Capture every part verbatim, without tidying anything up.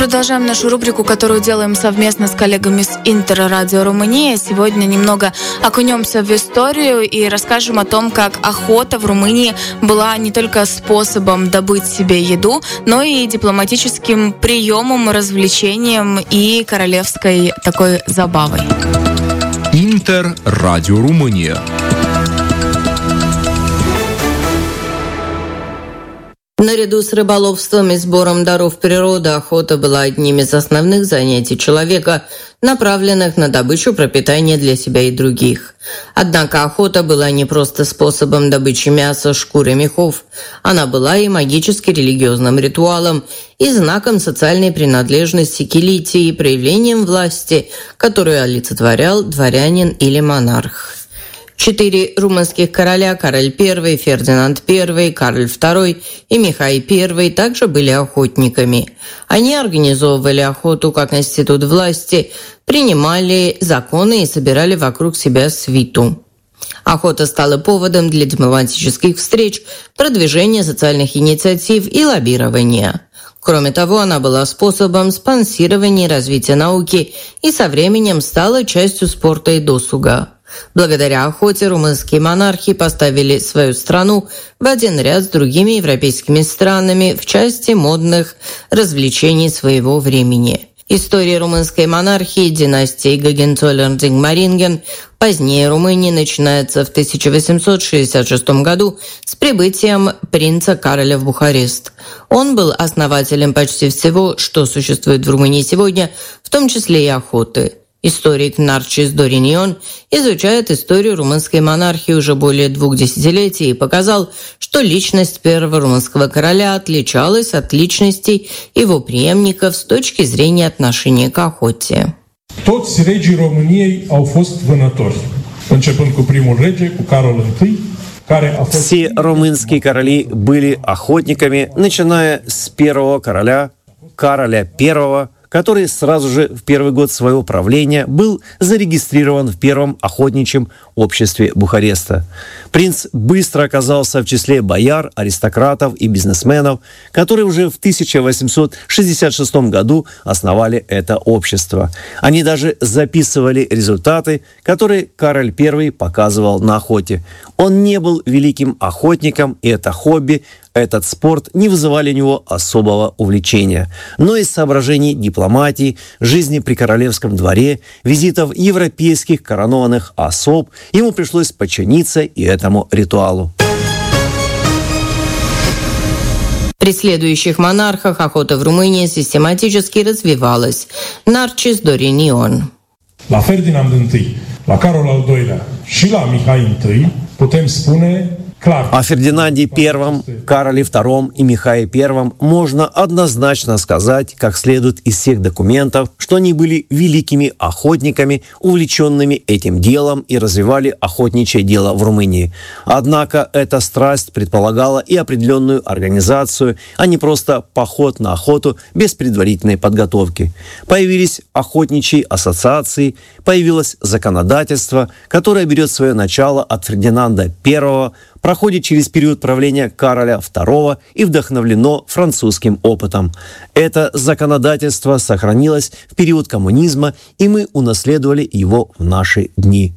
продолжаем нашу рубрику, которую делаем совместно с коллегами с Интер Радио Румыния. Сегодня немного окунемся в историю и расскажем о том, как охота в Румынии была не только способом добыть себе еду, но и дипломатическим приемом, развлечением и королевской такой забавой. Интер Радио Румыния. Наряду с рыболовством и сбором даров природы охота была одним из основных занятий человека, направленных на добычу пропитания для себя и других. Однако охота была не просто способом добычи мяса, шкур и мехов. Она была и магически-религиозным ритуалом, и знаком социальной принадлежности к элите, и проявлением власти, которую олицетворял дворянин или монарх. Четыре румынских короля, Кароль Первый, Фердинанд Первый, Карль Второй и Михай Первый, также были охотниками. Они организовывали охоту как институт власти, принимали законы и собирали вокруг себя свиту. Охота стала поводом для дипломатических встреч, продвижения социальных инициатив и лоббирования. Кроме того, она была способом спонсирования и развития науки и со временем стала частью спорта и досуга. Благодаря охоте румынские монархи поставили свою страну в один ряд с другими европейскими странами в части модных развлечений своего времени. История румынской монархии, династии Гогенцоллерн-Зингмаринген, позднее Румынии, начинается в тысяча восемьсот шестьдесят шестом году с прибытием принца Кароля в Бухарест. Он был основателем почти всего, что существует в Румынии сегодня, в том числе и охоты. Историк Нарчис Доринион изучает историю румынской монархии уже более двух десятилетий и показал, что личность первого румынского короля отличалась от личностей его преемников с точки зрения отношения к охоте. Toți regii României au fost vânători, începând cu primul rege, cu Carol I, care a fost... Все румынские короли были охотниками, начиная с первого короля, Кароля Первого, который сразу же в первый год своего правления был зарегистрирован в первом охотничьем обществе Бухареста. Принц быстро оказался в числе бояр, аристократов и бизнесменов, которые уже в тысяча восемьсот шестьдесят шестом году основали это общество. Они даже записывали результаты, которые Кароль Первый показывал на охоте. Он не был великим охотником, и это хобби, этот спорт не вызывали у него особого увлечения. Но из соображений дипломатии, жизни при королевском дворе, визитов европейских коронованных особ ему пришлось подчиниться и этому ритуалу. При следующих монархах охота в Румынии систематически развивалась. Нарчис Доринион. La Ferdinand I, la Carol al Doilea și la Mihai I, putem spune О Фердинанде Первом, Карле Втором и Михае Первом можно однозначно сказать, как следует из всех документов, что они были великими охотниками, увлеченными этим делом и развивали охотничье дело в Румынии. Однако эта страсть предполагала и определенную организацию, а не просто поход на охоту без предварительной подготовки. Появились охотничьи ассоциации, появилось законодательство, которое берет свое начало от Фердинанда Первого, проходит через период правления Кароля Второго и вдохновлено французским опытом. Это законодательство сохранилось в период коммунизма, и мы унаследовали его в наши дни.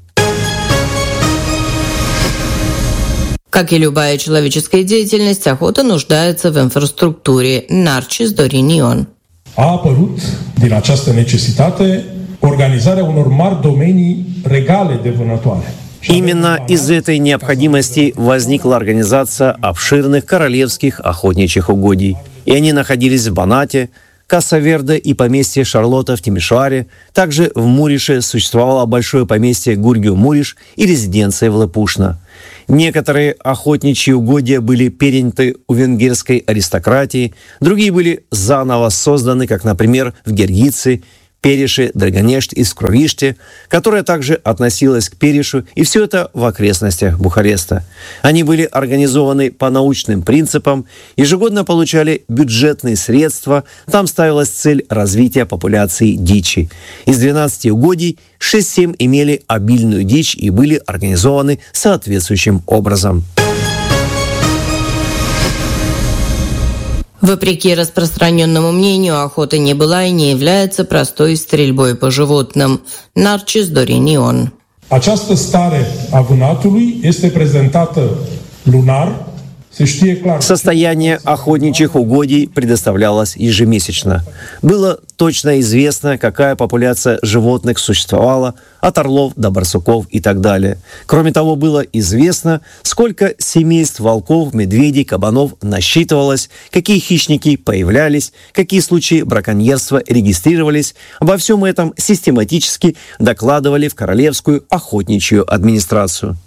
Как и любая человеческая деятельность, охота нуждается в инфраструктуре. Нарчис Доринион. A apărut din această necesitate organizarea unor mari domenii regale de vânătoare. Именно из этой необходимости возникла организация обширных королевских охотничьих угодий. И они находились в Банате, Касаверде и поместье Шарлотта в Тимишоаре. Также в Мурише существовало большое поместье Гургиу-Муриш и резиденция в Лепушно. Некоторые охотничьи угодья были переняты у венгерской аристократии, другие были заново созданы, как, например, в Гергице, Переше, Драгонешт и Скровиште, которая также относилась к Перешу, и все это в окрестностях Бухареста. Они были организованы по научным принципам, ежегодно получали бюджетные средства, там ставилась цель развития популяции дичи. Из двенадцати угодий шесть-семь имели обильную дичь и были организованы соответствующим образом. Вопреки распространенному мнению, охота не была и не является простой стрельбой по животным. Narcis Dorin Ion. Această stare a vânatului este prezentată lunar. Состояние охотничьих угодий предоставлялось ежемесячно. Было точно известно, какая популяция животных существовала, от орлов до барсуков и так далее. Кроме того, было известно, сколько семейств волков, медведей, кабанов насчитывалось, какие хищники появлялись, какие случаи браконьерства регистрировались. Обо всем этом систематически докладывали в Королевскую охотничью администрацию.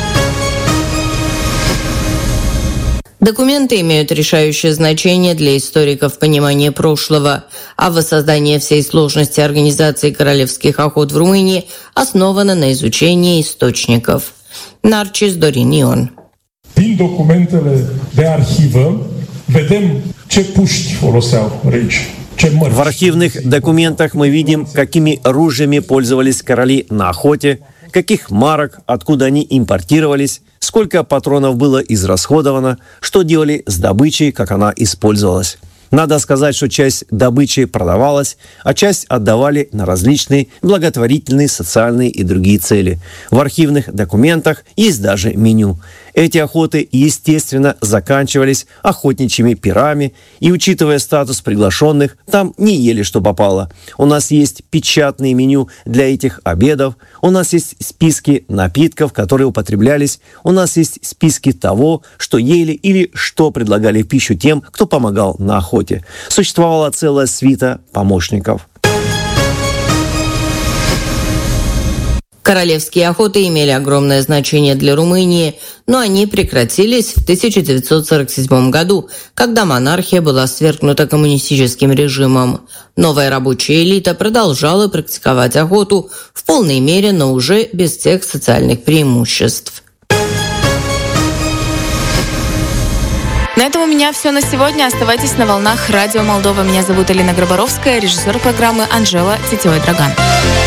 Документы имеют решающее значение для историков понимания прошлого, а воссоздание всей сложности организации королевских охот в Румынии основано на изучении источников. Narcis Dorin Ion. Din documentele de arhivă vedem ce puști foloseau regii. В архивных документах мы видим, какими ружьями пользовались короли на охоте, каких марок, откуда они импортировались, сколько патронов было израсходовано, что делали с добычей, как она использовалась. Надо сказать, что часть добычи продавалась, а часть отдавали на различные благотворительные, социальные и другие цели. В архивных документах есть даже меню. Эти охоты, естественно, заканчивались охотничьими пирами, и, учитывая статус приглашенных, там не ели, что попало. У нас есть печатные меню для этих обедов, у нас есть списки напитков, которые употреблялись, у нас есть списки того, что ели или что предлагали в пищу тем, кто помогал на охоте. Существовала целая свита помощников. Королевские охоты имели огромное значение для Румынии, но они прекратились в тысяча девятьсот сорок седьмом году, когда монархия была свергнута коммунистическим режимом. Новая рабочая элита продолжала практиковать охоту в полной мере, но уже без тех социальных преимуществ. На этом у меня все на сегодня. Оставайтесь на волнах Радио Молдова. Меня зовут Алина Грабаровская, режиссер программы Анжела Тетевой-Драган.